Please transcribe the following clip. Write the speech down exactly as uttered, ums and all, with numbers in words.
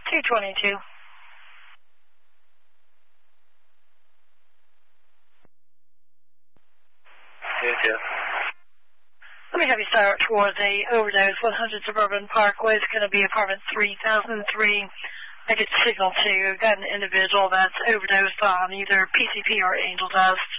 two twenty-two. Yes, yes. Let me have you start towards a overdose. one hundred Suburban Parkway is going to be apartment three thousand three. I get signal to. Got an individual that's overdosed on either P C P or angel dust.